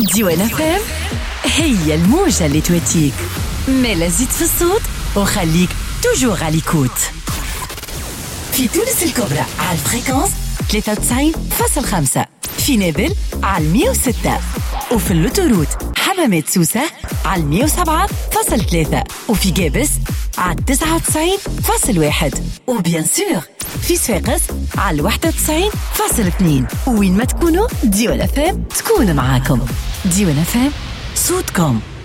ديوان فام هي الموجة اللي تواتيك، مالا زيد في الصوت وخليك توجور على ليكوت. في تونس الكبرى على الفريكونس 93.5، في نابل على 106، وفي اللوتوروت حمامات سوسة على 107.3، وفي جابس على 99.1، وبيان سور في صفاقس على 91.2. وين ما تكونوا ديوان فام تكون معاكم. ديوان فام صوتكم.